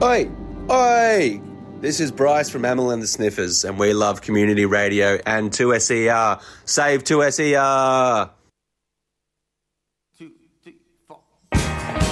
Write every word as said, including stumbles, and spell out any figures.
Oi! Oi! This is Bryce from Amel and the Sniffers, and we love community radio and two S E R. Save two S E R!